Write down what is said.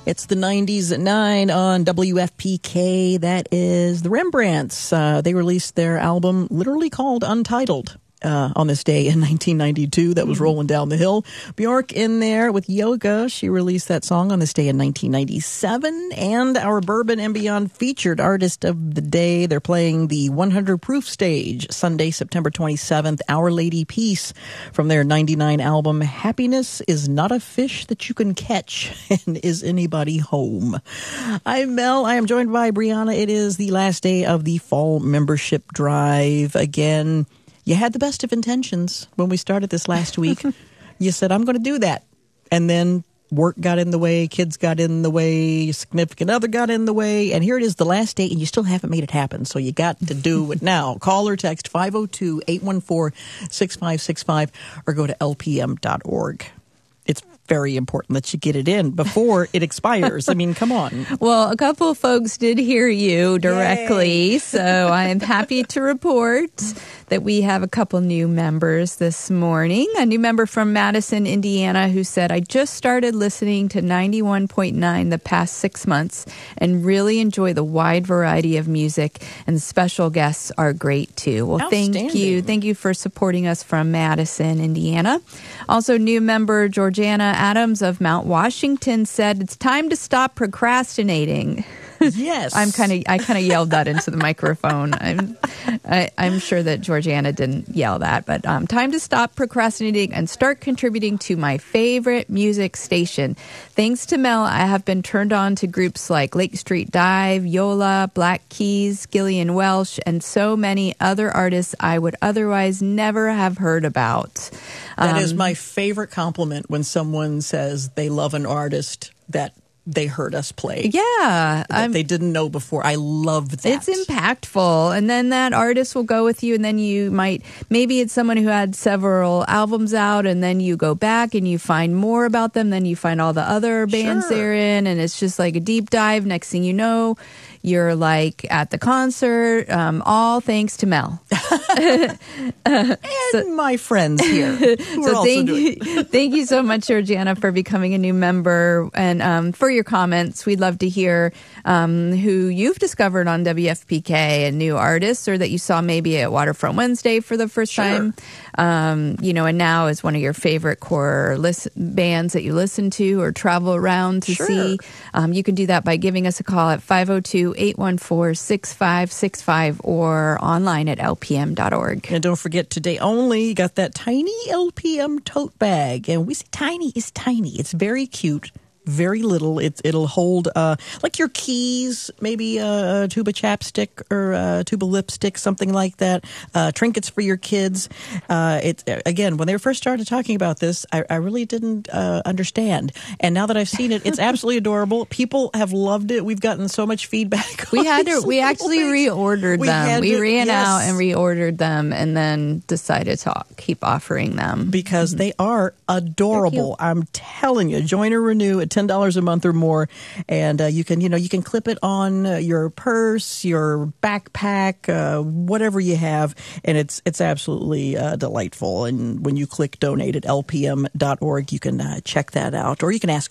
It's the 90s at 9 on WFPK. That is the Rembrandts. They released their album literally called Untitled on this day in 1992. That was rolling down the hill. Bjork in there with Yoga. She released that song on this day in 1997. And our Bourbon and Beyond featured artist of the day. They're playing the 100 Proof stage Sunday, September 27th. Our Lady Peace from their 99 album, Happiness is Not a Fish That You Can Catch. And Is Anybody Home? I'm Mel. I am joined by Brianna. It is the last day of the fall membership drive. Again, you had the best of intentions when we started this last week. You said, I'm going to do that. And then work got in the way, kids got in the way, significant other got in the way. And here it is, the last day, and you still haven't made it happen. So you got to do it now. Call or text 502-814-6565 or go to lpm.org. It's very important that you get it in before it expires. I mean, come on. Well, a couple of folks did hear you directly, Yay. So I am happy to report that we have a couple new members this morning. A new member from Madison, Indiana, who said, I just started listening to 91.9 the past 6 months and really enjoy the wide variety of music, and the special guests are great too. Well, thank you. Thank you for supporting us from Madison, Indiana. Also, new member Georgiana Adams of Mount Washington said, it's time to stop procrastinating. Yes. I kind of yelled that into the microphone. I'm sure that Georgiana didn't yell that, but time to stop procrastinating and start contributing to my favorite music station. Thanks to Mel, I have been turned on to groups like Lake Street Dive, Yola, Black Keys, Gillian Welsh, and so many other artists I would otherwise never have heard about. That is my favorite compliment when someone says they love an artist that they heard us play. Yeah. That they didn't know before. I love that. It's impactful. And then that artist will go with you, and then you maybe it's someone who had several albums out, and then you go back and you find more about them, then you find all the other bands they're in, and it's just like a deep dive. Next thing you know, you're like at the concert, all thanks to Mel. And my friends here. So thank you so much, Georgiana, for becoming a new member, and for your comments. We'd love to hear who you've discovered on WFPK, and new artists, or that you saw maybe at Waterfront Wednesday for the first time. And now is one of your favorite core bands that you listen to or travel around to see. You can do that by giving us a call at 502-814-6565 or online at lpm.org. And don't forget, today only, you got that tiny LPM tote bag. And we say tiny is tiny. It's very cute. Very little. It'll hold like your keys, maybe a tube of chapstick or a tube of lipstick, something like that. Trinkets for your kids. Again, when they first started talking about this, I really didn't understand. And now that I've seen it, it's absolutely adorable. People have loved it. We've gotten so much feedback. We actually reordered them. We ran out and reordered them, and then decided to keep offering them because they are adorable. I'm telling you, join or renew at $10 a month or more, and you can clip it on your purse, your backpack, whatever you have, and it's absolutely delightful. And when you click donate at lpm.org, you can check that out, or you can ask